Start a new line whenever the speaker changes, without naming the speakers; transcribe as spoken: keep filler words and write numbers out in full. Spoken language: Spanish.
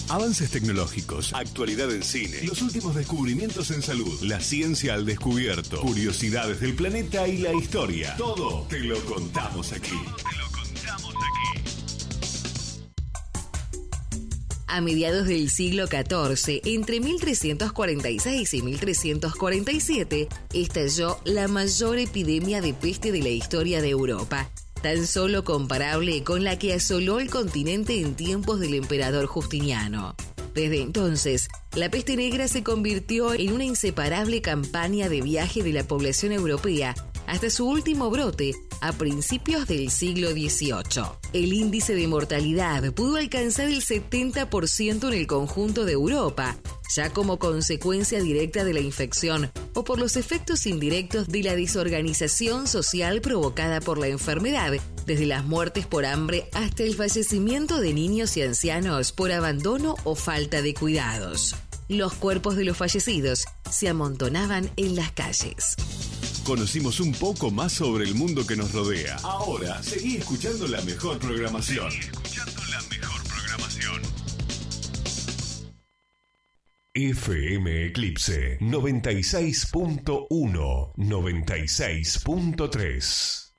Avances tecnológicos, actualidad en cine, los últimos descubrimientos en salud, la ciencia al descubierto, curiosidades del planeta y la historia. Todo te lo contamos aquí. Todo te lo contamos aquí.
A mediados del siglo catorce, entre mil trescientos cuarenta y seis y mil trescientos cuarenta y siete, estalló la mayor epidemia de peste de la historia de Europa, tan solo comparable con la que asoló el continente en tiempos del emperador Justiniano. Desde entonces, la peste negra se convirtió en una inseparable campaña de viaje de la población europea hasta su último brote a principios del siglo dieciocho. El índice de mortalidad pudo alcanzar el setenta por ciento en el conjunto de Europa, ya como consecuencia directa de la infección o por los efectos indirectos de la desorganización social provocada por la enfermedad, desde las muertes por hambre hasta el fallecimiento de niños y ancianos por abandono o falta de cuidados. Los cuerpos de los fallecidos se amontonaban en las calles.
Conocimos un poco más sobre el mundo que nos rodea. Ahora, seguí escuchando la mejor programación. Seguí escuchando la mejor programación. F M Eclipse noventa y seis punto uno, noventa y seis punto tres.